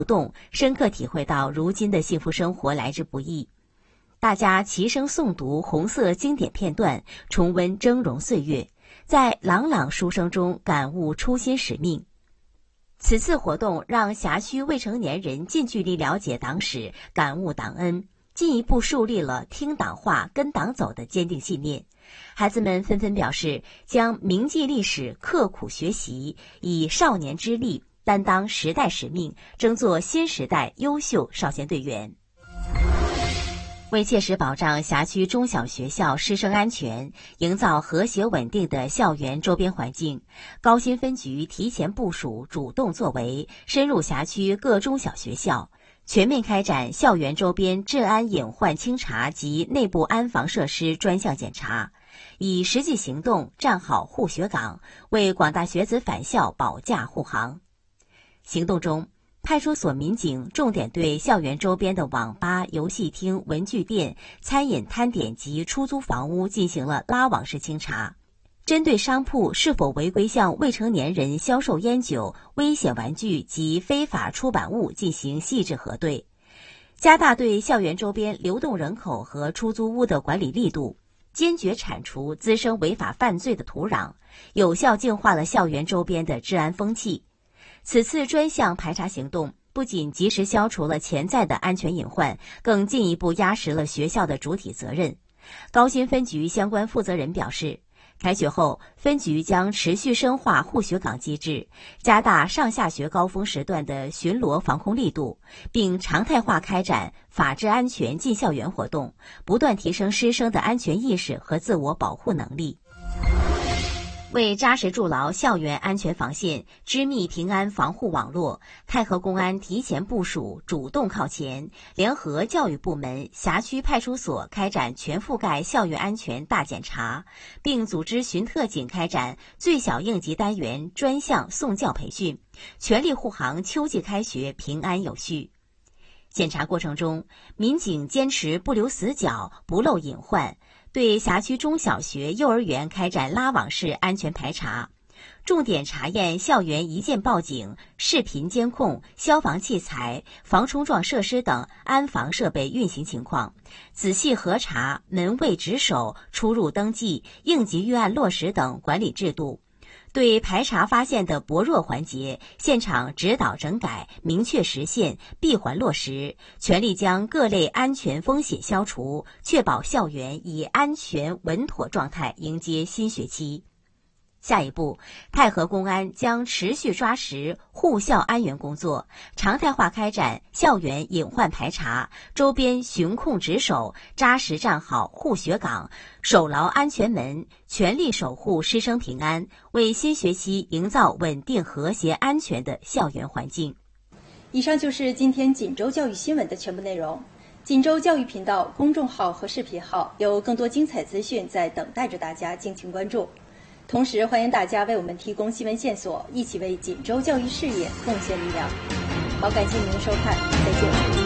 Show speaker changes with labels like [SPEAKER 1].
[SPEAKER 1] 动，深刻体会到如今的幸福生活来之不易。大家齐声诵读红色经典片段，重温峥嵘岁月，在朗朗书声中感悟初心使命。此次活动让辖区未成年人近距离了解党史，感悟党恩，进一步树立了听党话、跟党走的坚定信念。孩子们纷纷表示，将铭记历史，刻苦学习，以少年之力担当时代使命，争做新时代优秀少先队员。为切实保障辖区中小学校师生安全，营造和谐稳定的校园周边环境，高新分局提前部署、主动作为，深入辖区各中小学校，全面开展校园周边治安隐患清查及内部安防设施专项检查，以实际行动站好护学岗，为广大学子返校保驾护航。行动中，派出所民警重点对校园周边的网吧、游戏厅、文具店、餐饮摊点及出租房屋进行了拉网式清查，针对商铺是否违规向未成年人销售烟酒、危险玩具及非法出版物进行细致核对，加大对校园周边流动人口和出租屋的管理力度，坚决铲除滋生违法犯罪的土壤，有效净化了校园周边的治安风气。此次专项排查行动不仅及时消除了潜在的安全隐患，更进一步压实了学校的主体责任。高新分局相关负责人表示，开学后，分局将持续深化护学岗机制，加大上下学高峰时段的巡逻防控力度，并常态化开展法治安全进校园活动，不断提升师生的安全意识和自我保护能力。为扎实筑牢校园安全防线、织密平安防护网络，太和公安提前部署、主动靠前，联合教育部门、辖区派出所开展全覆盖校园安全大检查，并组织巡特警开展最小应急单元专项送教培训，全力护航秋季开学平安有序。检查过程中，民警坚持不留死角、不漏隐患，对辖区中小学、幼儿园开展拉网式安全排查，重点查验校园一键报警、视频监控、消防器材、防冲撞设施等安防设备运行情况，仔细核查门卫值守、出入登记、应急预案落实等管理制度。对排查发现的薄弱环节，现场指导整改，明确实现，闭环落实，全力将各类安全风险消除，确保校园以安全稳妥状态迎接新学期。下一步，太和公安将持续抓实护校安员工作，常态化开展校园隐患排查、周边巡控值守，扎实站好护学岗，守牢安全门，全力守护师生平安，为新学期营造稳定、和谐、安全的校园环境。
[SPEAKER 2] 以上就是今天锦州教育新闻的全部内容。锦州教育频道公众号和视频号有更多精彩资讯在等待着大家，敬请关注。同时，欢迎大家为我们提供新闻线索，一起为锦州教育事业贡献力量。好，感谢您的收看，再见。